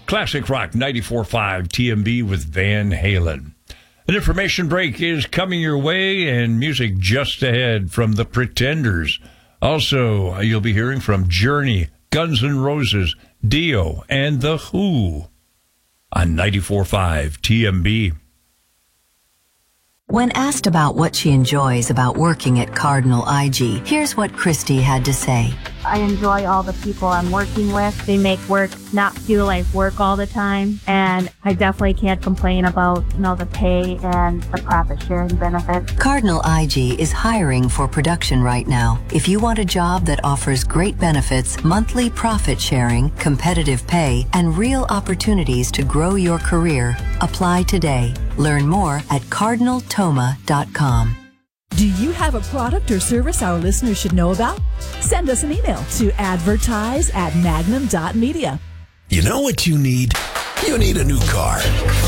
Classic Rock 94.5 TMB with Van Halen. An information break is coming your way, and music just ahead from The Pretenders. Also, you'll be hearing from Journey, Guns N' Roses, Dio, and The Who on 94.5 TMB. When asked about what she enjoys about working at Cardinal IG, here's what Christy had to say. I enjoy all the people I'm working with. They make work not feel like work all the time. And I definitely can't complain about, the pay and the profit sharing benefits. Cardinal IG is hiring for production right now. If you want a job that offers great benefits, monthly profit sharing, competitive pay, and real opportunities to grow your career, apply today. Learn more at cardinaltoma.com. Do you have a product or service our listeners should know about? Send us an email to advertise@magnum.media. You know what you need? You need a new car.